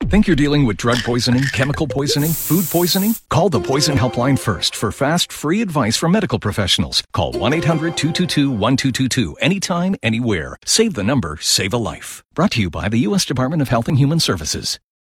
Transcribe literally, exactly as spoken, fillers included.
Think you're dealing with drug poisoning, chemical poisoning, food poisoning? Call the Poison Helpline first for fast, free advice from medical professionals. Call one eight hundred two two two one two two two anytime, anywhere. Save the number, save a life. Brought to you by the U S Department of Health and Human Services.